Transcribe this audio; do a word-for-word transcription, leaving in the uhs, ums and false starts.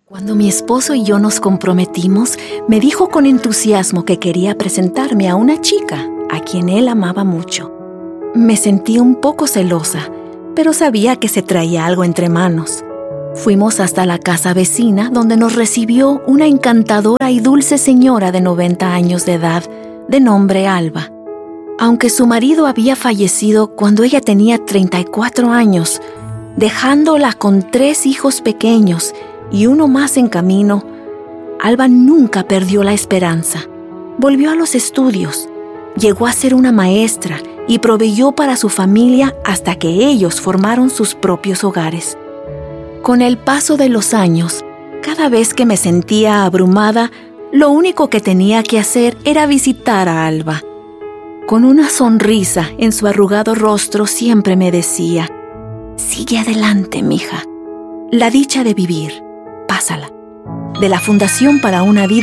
Cuando mi esposo y yo nos comprometimos, me dijo con entusiasmo que quería presentarme a una chica a quien él amaba mucho. Me sentí un poco celosa, pero sabía que se traía algo entre manos. Fuimos hasta la casa vecina, donde nos recibió una encantadora y dulce señora de noventa años de edad, de nombre Alba. Aunque su marido había fallecido cuando ella tenía treinta y cuatro años, dejándola con tres hijos pequeños y uno más en camino, Alba nunca perdió la esperanza. Volvió a los estudios, llegó a ser una maestra y proveyó para su familia hasta que ellos formaron sus propios hogares. Con el paso de los años, cada vez que me sentía abrumada, lo único que tenía que hacer era visitar a Alba. Con una sonrisa en su arrugado rostro siempre me decía: «Sigue adelante, mija. La dicha de vivir, pásala». De la Fundación para una Vida